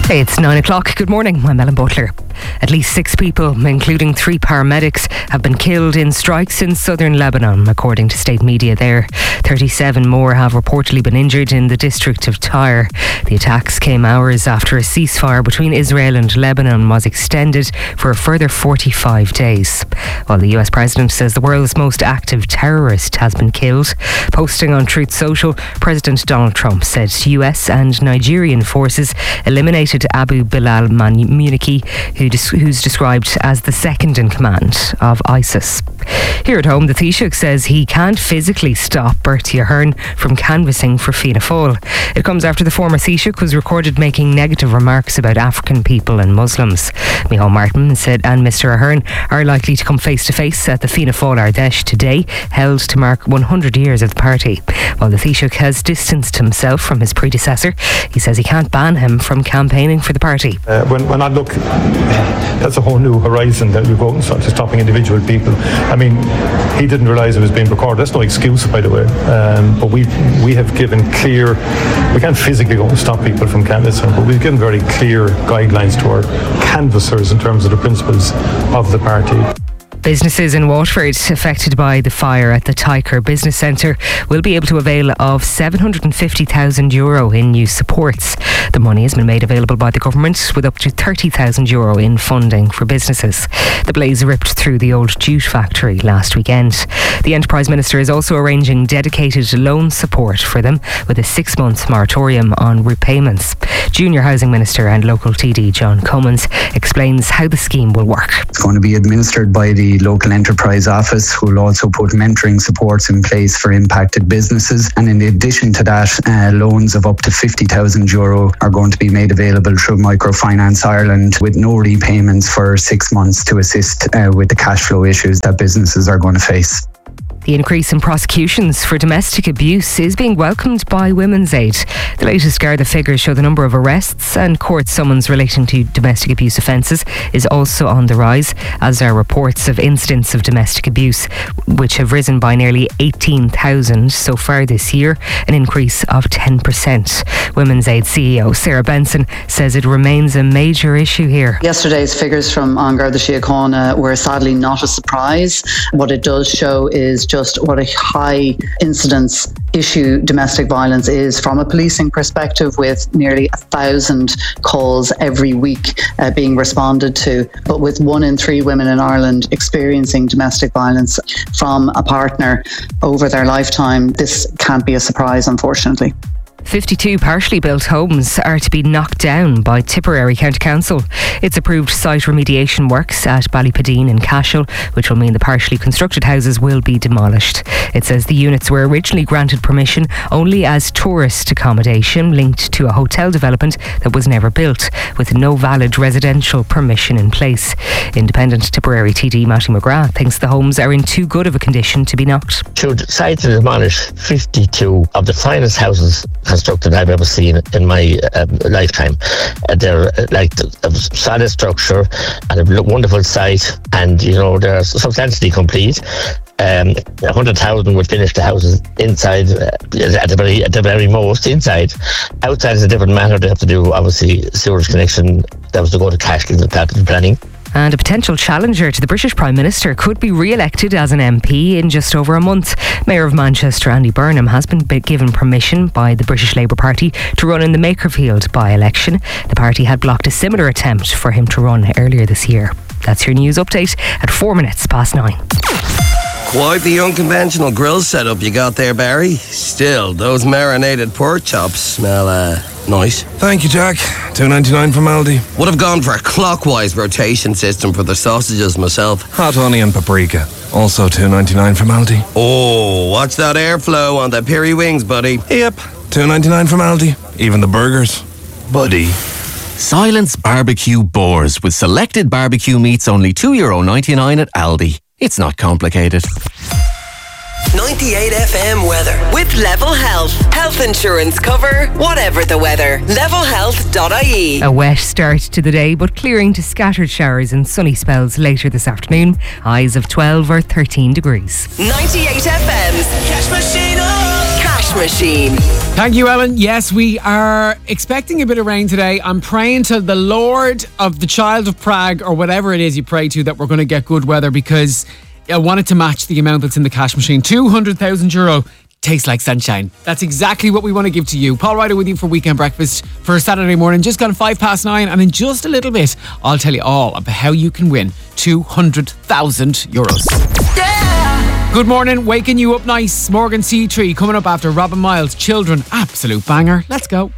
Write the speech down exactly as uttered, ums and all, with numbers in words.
Hey, it's nine o'clock. Good morning. I'm Ellen Butler. At least six people, including three paramedics, have been killed in strikes in southern Lebanon, according to state media there. thirty-seven more have reportedly been injured in the district of Tyre. The attacks came hours after a ceasefire between Israel and Lebanon was extended for a further forty-five days. While the U S president says the world's most active terrorist has been killed. Posting on Truth Social, President Donald Trump said U S and Nigerian forces eliminated Abu Bilal Muniki, who who's described as the second in command of ISIS. Here at home, the Taoiseach says he can't physically stop Bertie Ahern from canvassing for Fianna Fáil. It comes after the former Taoiseach was recorded making negative remarks about African people and Muslims. Micheál Martin said and Mr Ahern are likely to come face to face at the Fianna Fáil Ardèche today, held to mark one hundred years of the party. While the Taoiseach has distanced himself from his predecessor, he says he can't ban him from campaigning for the party. Uh, when, when I look, that's a whole new horizon that we go out and start stopping individual people. I mean, he didn't realise it was being recorded. That's no excuse, by the way. Um, but we we have given clear, we can't physically go and stop people from canvassing, but we've given very clear guidelines to our canvassers in terms of the principles of the party. Businesses in Waterford affected by the fire at the Tyker Business Centre will be able to avail of seven hundred fifty thousand euro in new supports. The money has been made available by the government with up to thirty thousand euro in funding for businesses. The blaze ripped through the old jute factory last weekend. The Enterprise Minister is also arranging dedicated loan support for them with a six-month moratorium on repayments. Junior Housing Minister and local T D John Cummins explains how the scheme will work. It's going to be administered by the local enterprise office, who will also put mentoring supports in place for impacted businesses. And in addition to that, uh, loans of up to fifty thousand euro are going to be made available through Microfinance Ireland with no repayments for six months to assist uh, with the cash flow issues that businesses are going to face. The increase in prosecutions for domestic abuse is being welcomed by Women's Aid. The latest Garda figures show the number of arrests and court summons relating to domestic abuse offences is also on the rise, as are reports of incidents of domestic abuse, which have risen by nearly eighteen thousand so far this year, an increase of ten percent. Women's Aid C E O Sarah Benson says it remains a major issue here. Yesterday's figures from An Garda Síochána were sadly not a surprise. What it does show is just just what a high incidence issue domestic violence is from a policing perspective, with nearly a thousand calls every week uh, being responded to. But with one in three women in Ireland experiencing domestic violence from a partner over their lifetime, this can't be a surprise, unfortunately. fifty-two partially built homes are to be knocked down by Tipperary County Council. It's approved site remediation works at Ballypadeen and Cashel, which will mean the partially constructed houses will be demolished. It says the units were originally granted permission only as tourist accommodation linked to a hotel development that was never built, with no valid residential permission in place. Independent Tipperary T D Matty McGrath thinks the homes are in too good of a condition to be knocked. To decide to demolish fifty-two of the finest houses constructed I've ever seen in my um, lifetime. Uh, they're uh, like a solid structure and a wonderful site, and you know they're substantially complete. Um, one hundred thousand would finish the houses inside, uh, at the very at the very most inside. Outside is a different matter. They have to do obviously sewage connection. That was to go to Cashel and planning. And a potential challenger to the British Prime Minister could be re-elected as an M P in just over a month. Mayor of Manchester Andy Burnham has been given permission by the British Labour Party to run in the Makerfield by-election. The party had blocked a similar attempt for him to run earlier this year. That's your news update at four minutes past nine. Quite the unconventional grill setup you got there, Barry. Still, those marinated pork chops smell uh, nice. Thank you, Jack. two ninety-nine from Aldi. Would have gone for a clockwise rotation system for the sausages myself. Hot honey and paprika. Also two ninety-nine from Aldi. Oh, watch that airflow on the peri wings, buddy. Yep, two ninety-nine from Aldi. Even the burgers. Buddy. Silence Barbecue Boars with selected barbecue meats only two euro ninety-nine at Aldi. It's not complicated. ninety-eight F M weather with Level Health. Health insurance cover, whatever the weather. level health dot I E. A wet start to the day, but clearing to scattered showers and sunny spells later this afternoon. Highs of twelve or thirteen degrees. ninety-eight F M's Cash Machine. Cash machine. Thank you, Ellen. Yes, we are expecting a bit of rain today. I'm praying to the Lord of the Child of Prague, or whatever it is you pray to, that we're going to get good weather, because I want it to match the amount that's in the cash machine. two hundred thousand euro. Tastes like sunshine. That's exactly what we want to give to you. Paul Ryder with you for Weekend Breakfast for a Saturday morning. Just gone five past nine, and in just a little bit, I'll tell you all about how you can win two hundred thousand euros. Yeah! Good morning, waking you up nice. Morgan C Tree coming up after Robin Miles. Children, absolute banger. Let's go.